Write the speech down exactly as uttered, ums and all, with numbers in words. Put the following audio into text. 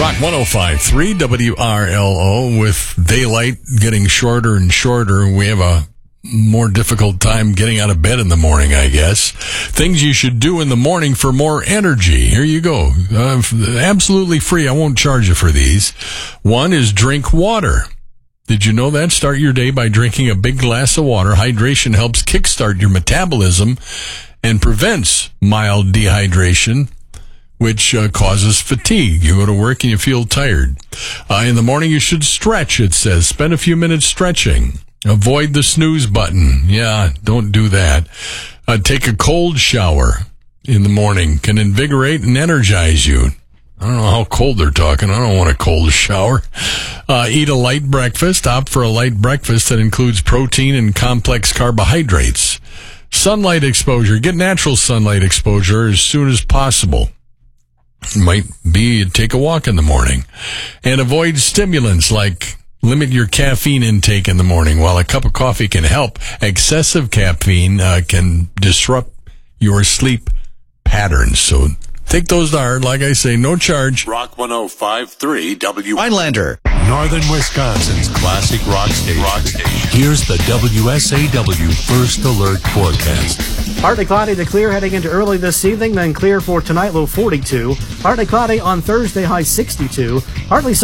Rock one oh five point three W R L O. With daylight getting shorter and shorter, we have a more difficult time getting out of bed in the morning, I guess. Things you should do in the morning for more energy. Here you go. Uh, absolutely free. I won't charge you for these. One is drink water. Did you know that? Start your day by drinking a big glass of water. Hydration helps kickstart your metabolism and prevents mild dehydration, which uh, causes fatigue. You go to work and you feel tired. Uh, in the morning, you should stretch, it says. Spend a few minutes stretching. Avoid the snooze button. Yeah, don't do that. Uh, take a cold shower in the morning. Can invigorate and energize you. I don't know how cold they're talking. I don't want a cold shower. Uh, eat a light breakfast. Opt for a light breakfast that includes protein and complex carbohydrates. Sunlight exposure. Get natural sunlight exposure as soon as possible. Might be take a walk in the morning. And avoid stimulants like limit your caffeine intake in the morning. While a cup of coffee can help, excessive caffeine uh, can disrupt your sleep patterns. So take those to heart. Like I say, no charge. Rock one oh five point three W. Rhinelander. Northern Wisconsin's classic rock station. Rock station. Here's the W S A W First Alert forecast. Partly cloudy to clear heading into early this evening, then clear for tonight, low forty-two. Partly cloudy on Thursday, high sixty-two. Partly